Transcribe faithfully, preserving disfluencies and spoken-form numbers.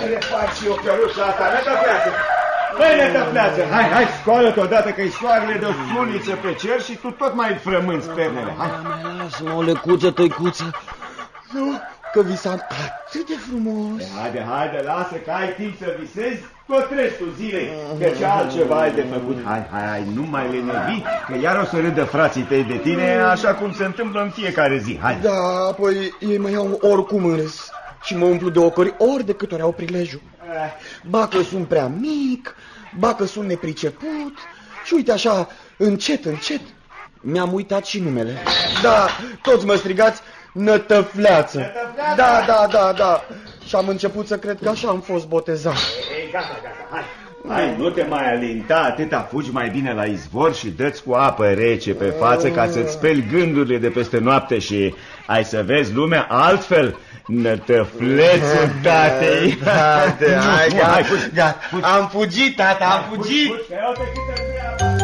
le fac și eu căruța asta, Nătăfleață. Băi, Nătăfleață, hai, hai, scoală-te odată că-i soarele de o suliță pe cer și tu tot mai frămânți pernele. Hai. Lasă-mă, o lecuță, tăicuță. Nu, că visam atât de frumos. Haide, haide, lasă că ai timp să visezi tot restul zilei, că ce altceva ai de făcut. Hai, hai, hai, nu mai lenevi, că iar o să râdă frații tăi de tine, așa cum se întâmplă în fiecare zi. Hai. Da, apoi ei mă iau oricum în râs și mă umplu de ocări ori de câte ori au prilejul. Ba că sunt prea mic, ba că sunt nepriceput și uite așa, încet, încet, mi-am uitat și numele. Da, toți mă strigați Nătăfleață. Nătăfleață? Da, da, da, da. Și am început să cred că așa am fost botezat. Ei, gata, gata, hai. Hai, nu te mai alinta, atâta fugi mai bine la izvor și dă-ți cu apă rece pe față ca să-ți speli gândurile de peste noapte și ai să vezi lumea altfel. Nătăflețul tatei. Hai, gata, am fugit, tata, am fugit.